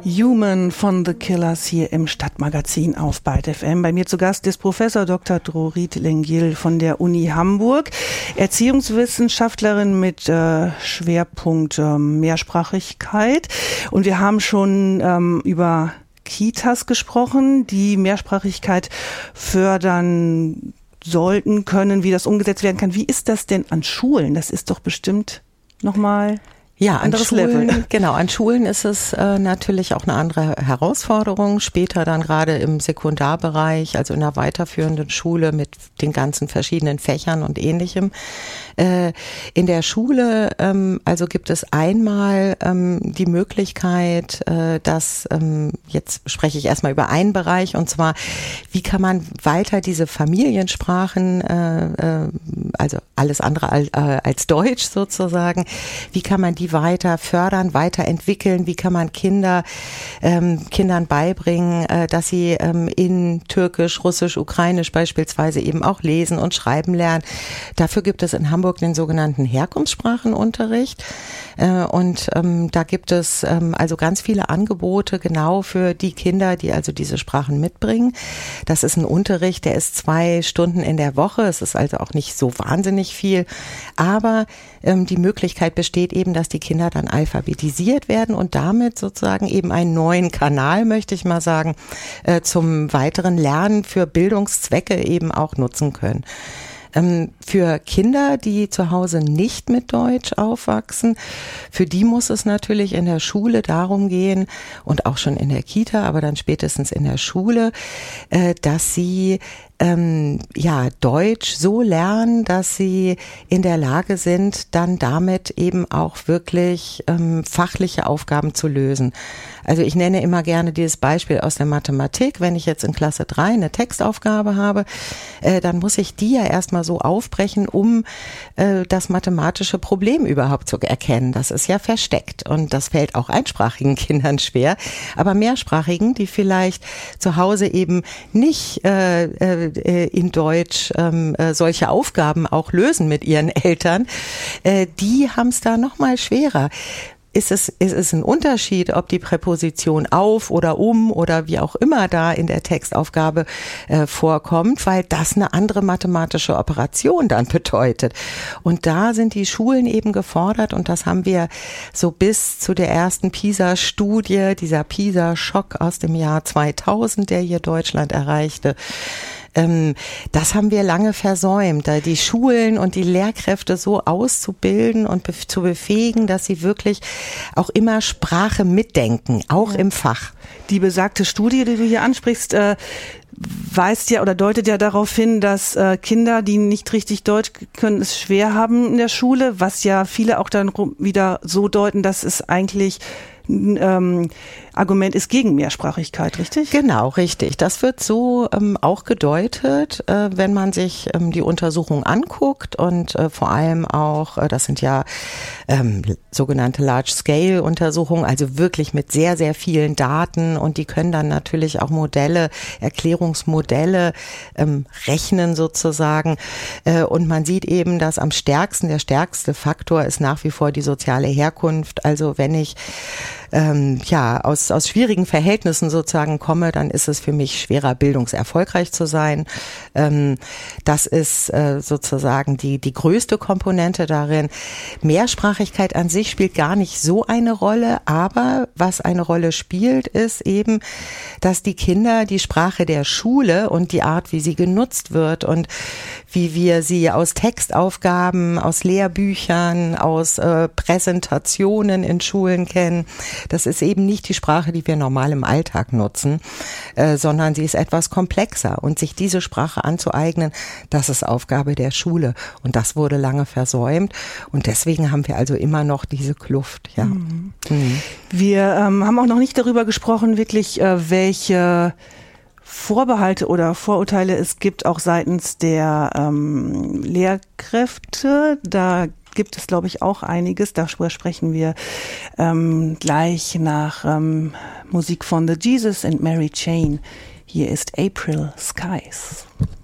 Human von The Killers hier im Stadtmagazin auf Byte FM. Bei mir zu Gast ist Professor Dr. Dorit Lengil von der Uni Hamburg, Erziehungswissenschaftlerin mit Schwerpunkt Mehrsprachigkeit. Und wir haben schon über Kitas gesprochen, die Mehrsprachigkeit fördern sollten, können, wie das umgesetzt werden kann. Wie ist das denn an Schulen? Das ist doch bestimmt nochmal anderes Level. Genau, an Schulen ist es natürlich auch eine andere Herausforderung. Später dann gerade im Sekundarbereich, also in der weiterführenden Schule mit den ganzen verschiedenen Fächern und Ähnlichem. In der Schule also gibt es einmal die Möglichkeit, dass, jetzt spreche ich erstmal über einen Bereich, und zwar, wie kann man weiter diese Familiensprachen, also alles andere als Deutsch sozusagen, wie kann man die weiter fördern, weiterentwickeln, wie kann man Kindern beibringen, dass sie in Türkisch, Russisch, Ukrainisch beispielsweise eben auch lesen und schreiben lernen. Dafür gibt es in Hamburg den sogenannten Herkunftssprachenunterricht. Und da gibt es also ganz viele Angebote genau für die Kinder, die also diese Sprachen mitbringen. Das ist ein Unterricht, der ist 2 Stunden in der Woche. Es ist also auch nicht so wahnsinnig viel. Aber die Möglichkeit besteht eben, dass die Kinder dann alphabetisiert werden und damit sozusagen eben einen neuen Kanal, möchte ich mal sagen, zum weiteren Lernen für Bildungszwecke eben auch nutzen können. Für Kinder, die zu Hause nicht mit Deutsch aufwachsen, für die muss es natürlich in der Schule darum gehen und auch schon in der Kita, aber dann spätestens in der Schule, dass sie Deutsch so lernen, dass sie in der Lage sind, dann damit eben auch wirklich fachliche Aufgaben zu lösen. Also ich nenne immer gerne dieses Beispiel aus der Mathematik. Wenn ich jetzt in Klasse 3 eine Textaufgabe habe, dann muss ich die ja erstmal so aufbrechen, um das mathematische Problem überhaupt zu erkennen. Das ist ja versteckt und das fällt auch einsprachigen Kindern schwer. Aber mehrsprachigen, die vielleicht zu Hause eben nicht in Deutsch solche Aufgaben auch lösen mit ihren Eltern, die haben es da noch mal schwerer. Ist es ein Unterschied, ob die Präposition auf oder um oder wie auch immer da in der Textaufgabe vorkommt, weil das eine andere mathematische Operation dann bedeutet. Und da sind die Schulen eben gefordert, und das haben wir so bis zu der ersten PISA-Studie, dieser PISA-Schock aus dem Jahr 2000, der hier Deutschland erreichte. Das haben wir lange versäumt, da die Schulen und die Lehrkräfte so auszubilden und zu befähigen, dass sie wirklich auch immer Sprache mitdenken, auch im Fach. Die besagte Studie, die du hier ansprichst, weist ja oder deutet ja darauf hin, dass Kinder, die nicht richtig Deutsch können, es schwer haben in der Schule, was ja viele auch dann wieder so deuten, dass es eigentlich ein Argument ist gegen Mehrsprachigkeit, richtig? Genau, richtig. Das wird so auch gedeutet, wenn man sich die Untersuchung anguckt und vor allem auch, das sind ja sogenannte Large-Scale-Untersuchungen, also wirklich mit sehr, sehr vielen Daten, und die können dann natürlich auch Erklärungsmodelle rechnen sozusagen, und man sieht eben, dass der stärkste Faktor ist nach wie vor die soziale Herkunft. Also wenn ich aus schwierigen Verhältnissen sozusagen komme, dann ist es für mich schwerer, bildungserfolgreich zu sein. Das ist sozusagen die größte Komponente darin. Mehrsprachigkeit an sich spielt gar nicht so eine Rolle, aber was eine Rolle spielt, ist eben, dass die Kinder die Sprache der Schule und die Art, wie sie genutzt wird und wie wir sie aus Textaufgaben, aus Lehrbüchern, aus Präsentationen in Schulen kennen, das ist eben nicht die Sprache, die wir normal im Alltag nutzen, sondern sie ist etwas komplexer. Und sich diese Sprache anzueignen, das ist Aufgabe der Schule. Und das wurde lange versäumt. Und deswegen haben wir also immer noch diese Kluft. Ja. Mhm. Wir haben auch noch nicht darüber gesprochen, wirklich welche Vorbehalte oder Vorurteile es gibt, auch seitens der Lehrkräfte. Da gibt es, glaube ich, auch einiges. Darüber sprechen wir gleich nach Musik von The Jesus and Mary Chain. Hier ist April Skies.